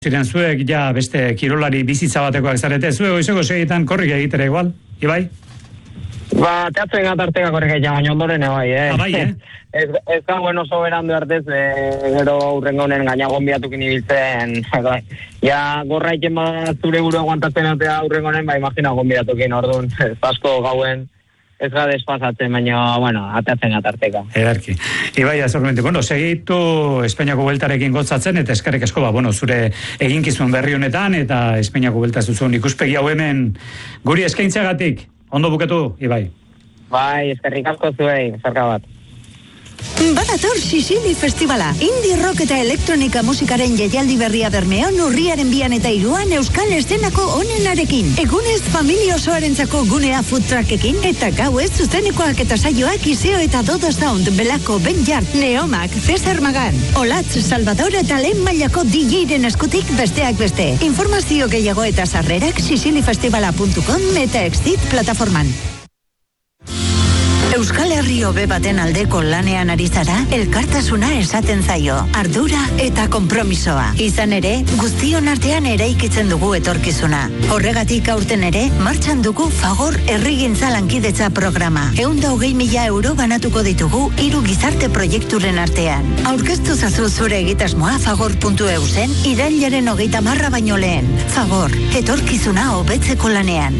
Ziren zuek ja beste kirolari bizitza batekoak zarete, zuek goizeko segietan korrik egitera igual, Ibai? Teatzen gatarteka korrik egitea, baina ondoren bai, Bai, Ez gauen oso berandu hartez, gero urrengo honen gainagon biatukin ibiltzen, ja gorra iken bada zure buru aguantatzen egotea urrengo honen, imagina gonbidatukin, orduan, asko gauen, ez ga despasatzen, baina, ateatzen gatarteka. Ederki. Ibai, azormente, segitu Espainiako bueltarekin gotzatzen, eta eskerrik asko, zure eginkizun berri honetan, eta Espainiako buelta zuzun ikuspegi hau hemen guri eskaintzagatik. Ondo bukatu, Ibai. Bai, eskerrik asko zuei, zarka bat. Badator Sicily Festivala. Indie rock eta elektronika musikaren jaialdi berria Bermeon urriaren 2 eta 3 euskal eszenako onenarekin. Egunez familia osoarentzako gunea food truckekin eta gauez zuzenekoak eta saioak Iseo eta Dodo Sound, Belako, Ben Jart, Neomak, Cesar Magan, Olatz, Salvador eta lehen mailako DJ-ren eskutik besteak beste. Informazio gehiago eta sarrerak siciliefestivala.com eta Exit plataforman. Euskal Herri hobe baten aldeko lanean ari zara, elkartasuna esaten zaio, ardura eta konpromisoa. Izan ere, guztion artean eraikitzen dugu etorkizuna. Horregatik aurten ere, martxan dugu Fagor Herrigintza Lankidetza programa. 120.000 euro banatuko ditugu 3 gizarte proiekturen artean. Aurkeztu zazu zure egitasmoa fagor.eu zen, irailaren 30 baino lehen. Fagor, etorkizuna hobetzeko lanean.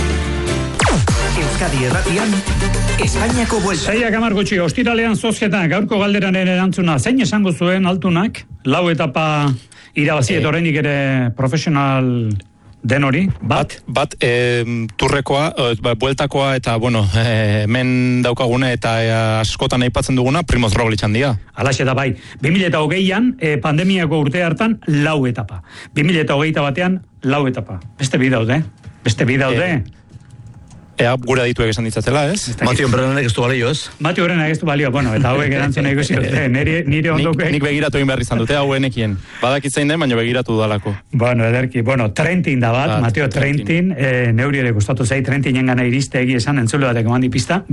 Euskadi Erratian, Espainiako buelta. Seiak 10 gutxi, ostiralean zozketan, gaurko galderaren erantzuna, zein esango zuen altunak, 4 etapa irabazi eta oraindik ere profesional den hori? Bat, turrekoa, bueltakoa eta, hemen daukaguna eta askotan aipatzen duguna, Primoz Roglic handia. Alaxe da bai, 2020an, pandemiako urte hartan, 4 etapa. 2021an, 4 etapa. Beste bi daude. Ea gure adituek esan ditzatela, ez? Matio Brenanek ez du balio, ez? Matio Brenanek ez du balio, eta hauek erantzuna ikusi dute, nire ondoke. Nik begiratu egin behar izan dute, hauenekien. Badakitzain den, baina begiratu dudalako. Ederki, Trentin da bat, Mateo Trentin, neuri ere gustatu zei, Trentinen gana iriste egi esan, entzule batek eman dipista,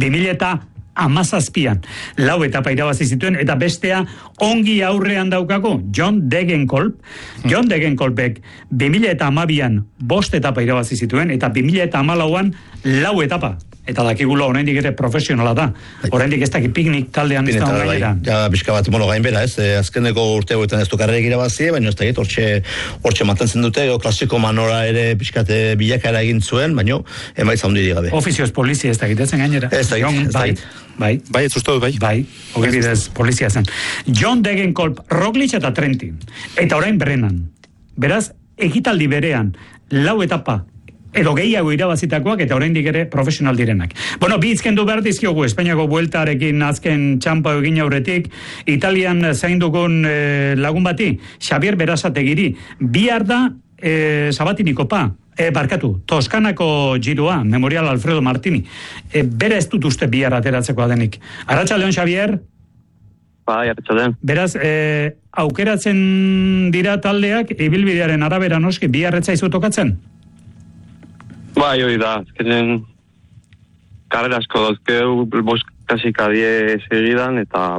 2017an, 4 etapa irabazi zituen, eta bestea ongi aurrean daukako, John Degenkolb. John Degenkolbek 2012an 5 etapa irabazi zituen, eta 2014an 4 etapa. Eta dakigula oraindik ere profesionala da. Oraindik ez dakit piknik taldean ez da gainera. Ja, pixka bat gainbera, ez? Azkeneko urte hauetan ez du karrerik irabazi, baina ez dakit, hortxe mantentzen dute, klasiko manora ere pixkate bilakaera egin zuen, baina emaitza handirik gabe. Ofizioz polizia ez dakitetzen gainera. Ez dakit. Bai, ez uste dut, bai. Bai, ogibidez polizia zen. John Degenkolb, Roglic eta Trentin. Eta orain Brennan. Beraz, ekitaldi berean, 4 etapa, edo gehiago irabazitakoak eta oraindik ere profesional direnak. Bi izkendu behar dizkiogu Espainiako bueltarekin azken txampa egin aurretik, Italian zaindugun lagun bati, Xavier Berasategiri, bihar da Sabatiniko Toskanako giroa, Memorial Alfredo Martini. Bera ez dut uste bihar ateratzekoa denik. Arratsaldeon, Xavier? Bai, arratsaldeon. Beraz, aukeratzen dira taldeak, ibilbidearen arabera noski, bihar etzaizu tokatzen? Bai, hori da, azkenen karrera asko dauzkeu, kasika 10 segidan, eta,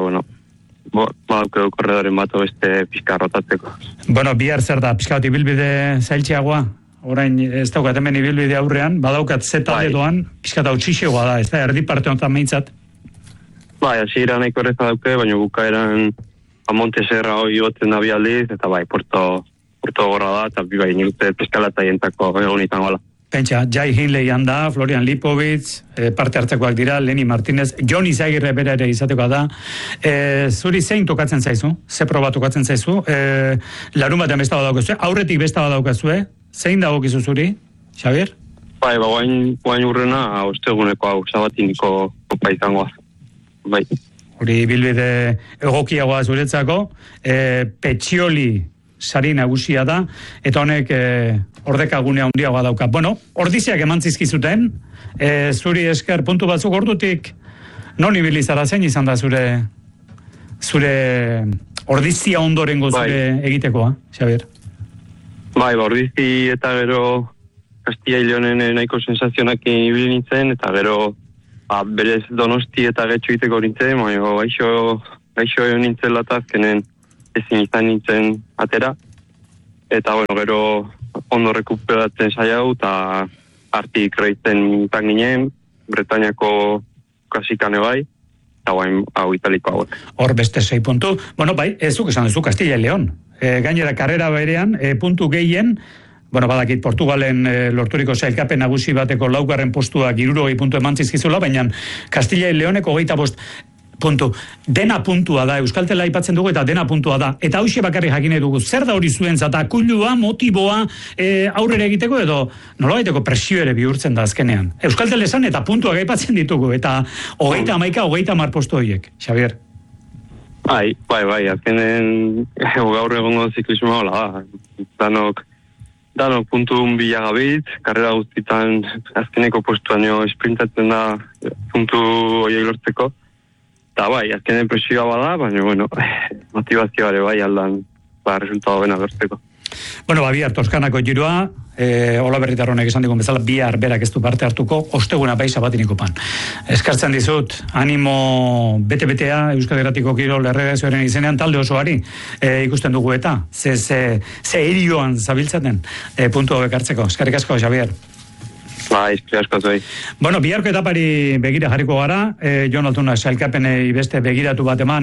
daukeu korredoren bat beste pixka rotatzeko. Bihar zer da, pixka bat ibilbide zailtxeagoa? Orain ez daukat hemen ibilbide aurrean, badaukat zetalde doan, pixka eta utxixegoa da, ez da, erdi parte honetan meintzat? Bai, hasiera nahiko erreza dauke, baina bukaeran Monteserra hori gotzen da bialdiz, eta Porto gorra da, eta nik uste peskalata jentako egunitan gola. Pentsa, Jai Hindley handa, Florian Lipovic, parte hartzekoak dira, Lenny Martinez, Jon Izagirre bera ere izatekoa da. Zuri zein tokatzen zaizu? Ze proba tokatzen zaizu? Larun batean besta badaukazue? Aurretik besta badaukazue? Zein dagokizu zuri, Xavier? Bai, guain urrena, osteguneko hau, Sabatiniko kopa izangoa. Bai. Hori bilbide egokiagoa zuretzako, Petxioli sari nagusia da, eta honek ordekagunea handiagoa dauka. Ordiziak emantzizkizuten, zuri esker puntu batzuk ordutik, non ibili zara zein izan da zure ordizia ondorengo zure egitekoa, Xavier? Bai, ordizi eta gero Castilla y Leonen nahiko sensazionak ibili nintzen, eta gero berez Donosti eta Getxo iteko nintzen, gaixo nintzen latazkenen ezin izan nintzen atera. eta bueno, gero ondo rekuperatzen saiatu, eta artik reiten tan ginen, Bretañako kasikane bai, eta guain hau italiko hauek. Hor beste 6 puntu. Bueno, bai, ezuk esan duzu Castilla y León. Gainera, karrera berean, puntu gehien, bueno, badakit Portugalen lorturiko sailkapen nagusi bateko 4. postuak 60 puntu emantzizkizula, baina Castilla y Leoneko 25 puntu. Dena puntua da, Euskaltela aipatzen dugu eta dena puntua da. Eta hauxe bakarri jakine dugu, zer da hori zuen zata, kullua, motiboa, aurrera egiteko edo nolabaiteko presio ere bihurtzen da azkenean. Euskaltel esan eta puntuak aipatzen ditugu, eta 30 postu horiek, Xavier. Bai, azkenen gaur egongo ziklismoa hola da. Danok puntun bilagabit, karrera guztitan azkeneko postuaino esprintatzen da puntu horiek lortzeko. Eta bai, azkenen presioa bada, baina, bueno, motivazioa ere bai aldan, resultado bena lortzeko. Bueno, bihar Toskanako giroa, Ola Berritarronek esan digun bezala, bihar berak ez du parte hartuko, osteguna bai sabatiniko pan. Eskartzen dizut, animo bete-betea, Euskal Herratiko Kirol erredakzioaren izenean talde osoari ikusten dugu eta, ze erioan zabiltzaten puntu hauek hartzeko. Eskarrik asko, Xavier. Eskerrik asko zuei. Bueno, biharko etapari begira jarriko gara, Jon Altuna sailkapenei beste begiratu bat eman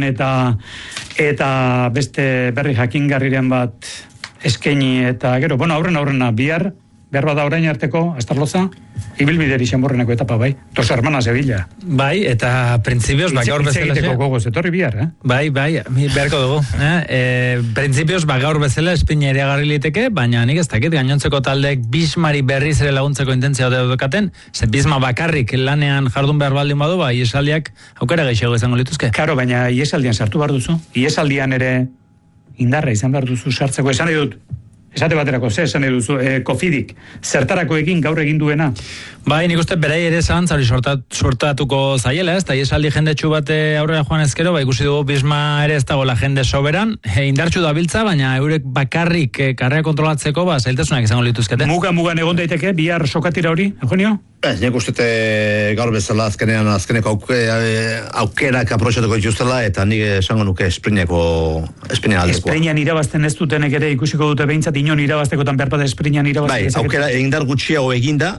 eta beste berri jakingarriren bat eskaini eta gero, bueno, aurrena bihar bada orain arteko, Astarloza, ibilbideri xenborreneko etapa, bai. Dos hermanas Sevilla. Bai, eta printzipioz, gaur bezala... Itzegiteko gogoz, etorri bihar, Bai, beharko dugu. Printzipioz, gaur bezala espina ere agarri liteke, baina nik ez dakit, gainontzeko taldeek Bismari berriz ere laguntzeko intentzia dukaten, ze Bisma bakarrik lanean jardun behar baldin badu, iesaldiak aukera gehiago izango lituzke. Karo, baina iesaldian sartu behar duzu, iesaldian ere indarra izan behar duzu sartzeko, esan edut, esate baterako, esan eduzu, kofidik, zertarako egin gaur egin duena? Bai, nik uste berai ere zalantzari sortatuko zaiela, eta iesaldi jendetsu bat aurrera joan ezkero, ikusi dugu Bisma ere ez dagoela jende soberan, indartsu da biltza, baina eurek bakarrik karrera kontrolatzeko, zailtasunak izango lituzkete. Mugan egon daiteke, bihar sokatira hori, Eugenio? Nik uste gaur bezala azkeneko aukerak aprotxatuko dituztela, eta nik esango nuke esprinean aldekoa. Esprinean irabazten ez dutenek ere ikusiko dute behintzat inon irabaztekotan behar pada esprinean irabazten. Bai, aukera indar gutxiago eginda,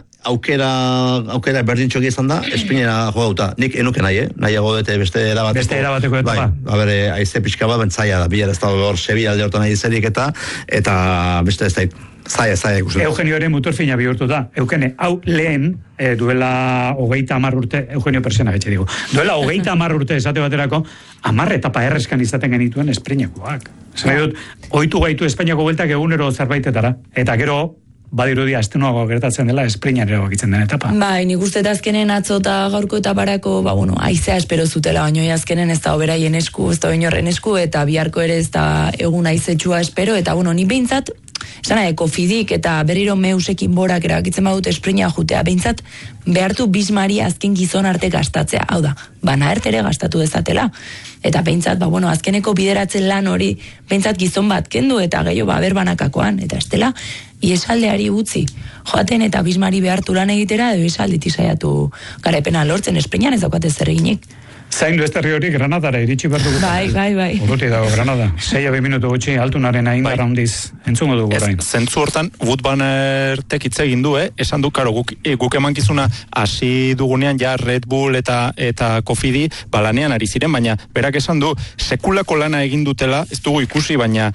aukera berdintxoki izan da, esprinera jogauta. Nik enuke nahiago dute beste erabateko. Beste erabateko etapa. Bai, aize pixka bat, bentzaia da, bihar ez da hor Sevilla alde hortan nahi zerik eta beste ez da zaila ikusten. Eugenio ere muturfina bihurtu da. Eukene, hau lehen, duela 30 urte, Eugenio Persena getxe digu, duela 30 urte esate baterako, 10 etapa erreskan izaten genituen esprinekoak. Zene dut, ohitu gaitu Espainiako bueltak egunero zerbaitetara, eta gero, badirudi astenuago gertatzen dela esprinean erabakitzen den etapa. Bai, nik uste azkenen atzo eta gaurko etaparako, aizea espero zutela, baino azkenen ez da oberaien esku, ez da inorren esku, eta biharko ere ez da egun aizetsua espero, eta ni behintzat, esan kofidik eta berriro meusekin borak erabakitzen badut esprina jutea, behintzat behartu Bismari azken gizon arte gastatzea, hau da, Banaert ere gastatu dezatela, eta behintzat, azkeneko bideratzen lan hori, behintzat gizon bat kendu eta gehiago berbanakakoan, eta estela, iesaldeari utzi, joaten eta Bismari behartu lan egitera, edo iesalditi saiatu garaipena lortzen, esprinan ez daukate zer eginik. Zaindu Esterri hori Granadara iritsi behar dugu. Bai. Urruti dago Granada. 6 minutu gutxi Altunaren indar handiz entzungo dugu orain. Zentzu hortan, Wout van Aertek hitz egin du, esan du, karo, guk emankizuna hasi dugunean ja Red Bull eta Cofidi balanean ari ziren, baina berak esan du, sekulako lana egin dutela, ez dugu ikusi, baina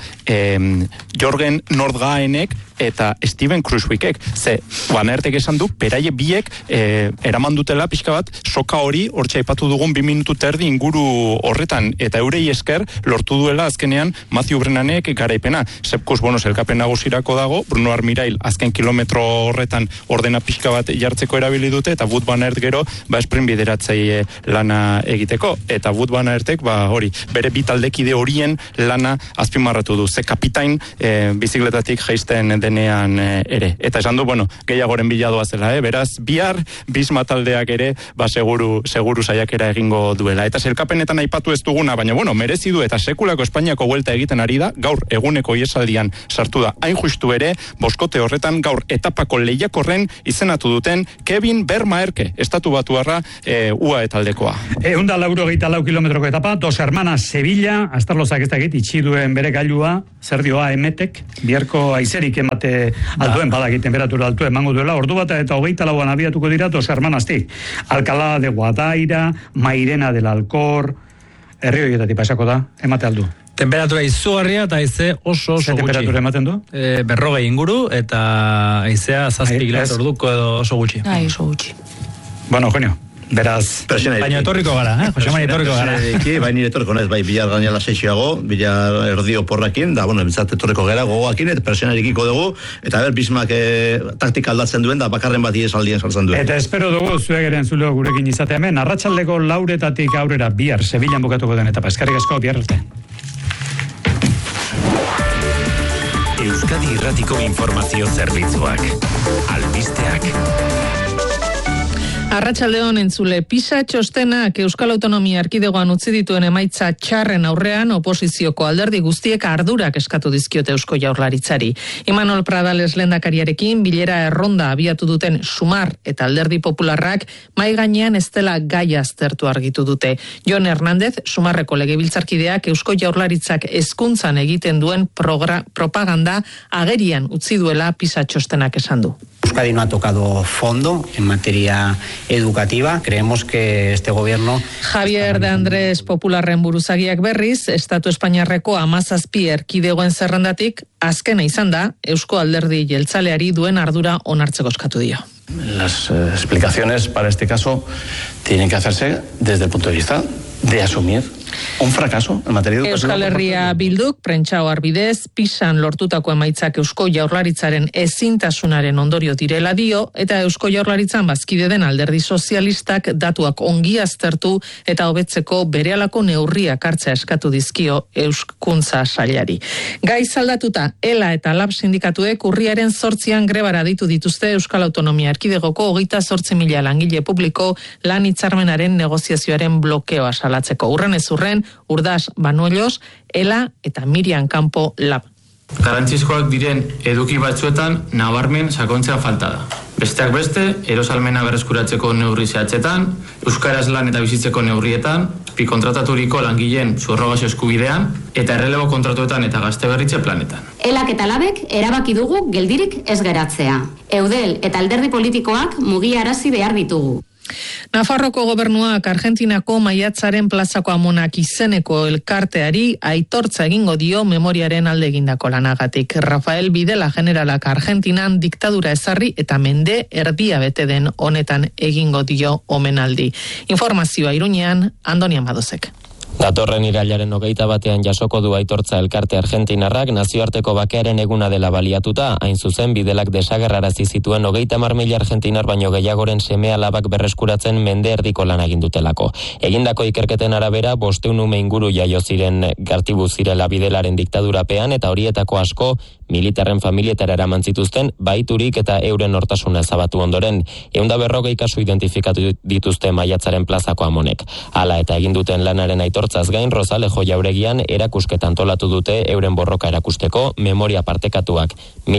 Jorgen Nordgaenek eta Steven Kruijswijkek, ze Van Aertek esan du, beraie biek eraman dutela pixka bat, soka hori, hortxe aipatu dugun 2 minutu terdi inguru horretan, eta eurei esker lortu duela azkenean Mathieu Brenanek garaipena. Sepkus, elkapen nagusirako dago, Bruno Armirail azken kilometro horretan ordena pixka bat jartzeko erabili dute, eta Wout van Aert gero, sprint bideratzei lana egiteko, eta Wout van Aertek, hori, bere bitaldekide horien lana azpimarratu du, ze kapitain bizikletatik jaisten denean ere. Eta esan du, gehiagoren biladoa zela, beraz, bihar Bisma taldeak ere, seguru saiakera egingo duela. Eta sailkapenetan aipatu ez duguna, baina merezi du eta sekulako Espainiako buelta egiten ari da, gaur eguneko iesaldian sartu da. Hain justu ere, boskote horretan gaur etapako lehiakorren izenatu duten Kevin Bermaerke, estatu batuarra UA etaldekoa. 184 kilometroko etapa, Dos Hermanas Sevilla, astarlozak ez dakit, itxiduen bere gailua, zer dioa emetek, biharko aizerik emate alduen, badakit temperatura altu emango duela, ordu bat eta 24an abiatuko dira Dos Hermanastik. Alcalá de Guadaira, Mairena del Alcor, herri horietatik pasako da, emate aldu. Temperatura izugarria eta haize oso gutxi. Temperatura ematen du? 40 inguru eta haizea 7 km orduko edo oso gutxi. Oso gutxi. Bueno, Eugenio, beraz, baina etorriko gara, Jose Mari etorriko gara. Baina etorriko naiz, bilar gainala 6ago, bilar erdi oporrakin, da, bizat etorriko gara gogoakin, eta pertsenarikiko dugu, eta Bismak taktika aldatzen duen, da bakarren bat iesaldien sartzen duen. Eta espero dugu, zuegeren zuleo gurekin izatea hemen, arratsaldeko 4:00 aurrera, bihar, Sevillan bukatuko den etapa. Eskerrik asko, bihar arte. Euskadi Irratiko Informazio Zerbitzuak. Albisteak. Arratsaldeon entzule, PISA txostenak Euskal Autonomia Erkidegoan utzi dituen emaitza txarren aurrean oposizioko alderdi guztiek ardurak eskatu dizkiote Eusko Jaurlaritzari. Imanol Pradales lehendakariarekin bilera erronda abiatu duten Sumar eta Alderdi Popularrak mai gainean ez dela gaia aztertu argitu dute. Jon Hernández, Sumarreko legebiltzarkideak Eusko Jaurlaritzak hezkuntzan egiten duen propaganda agerian utzi duela PISA txostenak esan du. Euskadi no ha tocado fondo en materia educativa. Creemos que este gobierno... Javier de Andrés Popularren buruzagiak berriz, Estatu Espainiarreko 17 erkidegoen zerrendatik, azkena izan da, Eusko Alderdi Jeltzaleari duen ardura onartzeko eskatu dio. Las explicaciones para este caso tienen que hacerse desde el punto de vista de asumir un fracaso en materia educativa. Euskal Herria Bilduk prentsa ohar bidez PISAn lortutako emaitzak Eusko Jaurlaritzaren ezintasunaren ondorio direla dio, eta Eusko Jaurlaritzan bazkide den Alderdi Sozialistak datuak ongi aztertu eta hobetzeko berehalako neurriak hartzea eskatu dizkio Euskuntza Sailari. Gai zaldatuta, ELA eta LAB sindikatuek urriaren 8an grebara ditu dituzte Euskal Autonomia Erkidegoko 28.000 langile publiko lan hitzarmenaren negoziazioaren blokeoa salatzeko. Urren ez urren, Urdas Banuelos, ELA eta Miriam Campo LAB. Garantzizkoak diren eduki batzuetan nabarmen sakontzea falta da. Besteak beste, erosalmena berreskuratzeko neurri zehatzetan, euskaraz lan eta bizitzeko neurrietan, bikontrataturiko langileen subrogazio eskubidean, eta errelebo kontratuetan eta gazte berritze planetan. ELAk eta LABek erabaki dugu geldirik ez geratzea. Eudel eta alderdi politikoak mugiarazi behar ditugu. Nafarroko gobernuak Argentinako Maiatzaren plazako amonak izeneko elkarteari aitortza egingo dio memoriaren alde egindako lanagatik. Rafael Videla generalak Argentinan diktadura ezarri eta mende erdia bete den honetan egingo dio omenaldi. Informazioa Iruñean, Andoni Amadozek. Datorren irailaren 21 jasoko du aitortza elkarte argentinarrak nazioarteko bakearen eguna dela baliatuta, hain zuzen Bidelak desagerrarazi zituen 30.000 argentinar baino gehiagoren seme-alabak berreskuratzen mende erdiko lan egin dutelako. Egindako ikerketen arabera 500 ume inguru jaio ziren gartibu zirela Bidelaren diktadurapean, eta horietako asko militarren familietara eraman zituzten baiturik eta euren nortasuna ezabatu ondoren. 140 kasu identifikatu dituzte Maiatzaren plazako amonek. Hala eta egin duten lanaren aitortzaz gain, Rosalejo Jauregian erakusketa antolatu dute euren borroka erakusteko memoria partekatuak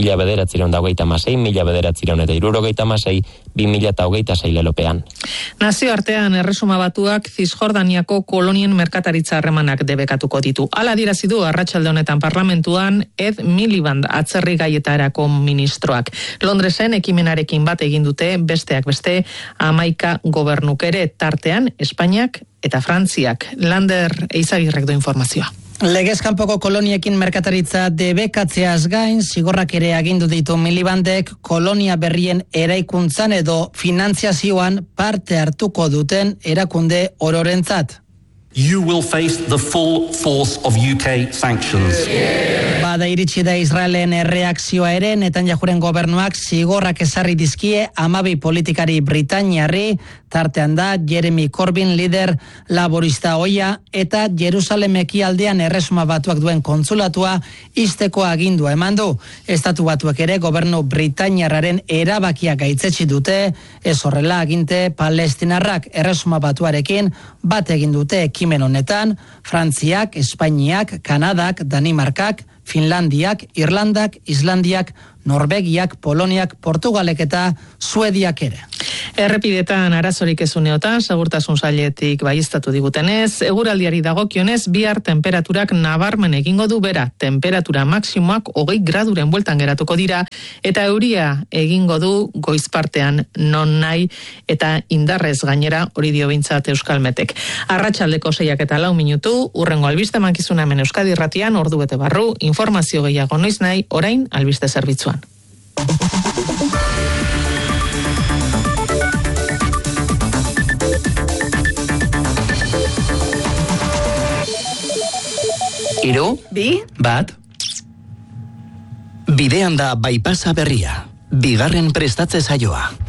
1926, 1976, 2026 lelopean. Nazioartean Erresuma Batuak Zisjordaniako kolonien merkataritza harremanak debekatuko ditu. Hala dirazi du arratsalde honetan parlamentuan Ed Miliband atzerri gaietarako ministroak. Londresen ekimenarekin bat egin dute besteak beste 11 gobernuk ere, tartean Espainiak eta Frantziak. Lander Eizagirrek du informazioa. Legez kanpoko koloniekin merkataritza debekatzeaz gain, zigorrak ere agindu ditu Milibandek kolonia berrien eraikuntzan edo finantziazioan parte hartuko duten erakunde ororentzat. you will face the full force of UK sanctions. Bada iritsi da Israelen erreakzioa ere, Netanyahuren gobernuak zigorrak ezarri dizkie 12 politikari britainiarri, tartean da Jeremy Corbyn lider laborista ohia eta Jerusalem ekialdean Erresuma Batuak duen kontsulatua ixteko agindua eman du. Estatu Batuak ere gobernu britainiarraren erabakia gaitzetsi dute, ez horrela aginte palestinarrak Erresuma Batuarekin bat egin dute ekimen honetan, Frantziak, Espainiak, Kanadak, Danimarkak, Finlandiak, Irlandak, Islandiak, Norvegiak, Poloniak, Portugalek eta Suediak ere. Errepidetan arazorik ezuneotan, segurtasun sailetik baieztatu digutenez, eguraldiari dagokionez, bihar temperaturak nabarmen egingo du bera, temperatura maksimoak 20 graduren bueltan geratuko dira, eta euria egingo du goizpartean non nahi, eta indarrez gainera hori dio behintzat Euskalmetek. Arratsaldeko 6:04 minutu, urrengo albiste mankizuna hemen Euskadi Irratian, ordu bete barru, informazio gehiago noiz nahi, orain albiste zerbitzuan. Hiru, bi, bat. Bidean da bypassa berria, bigarren prestatze saioa.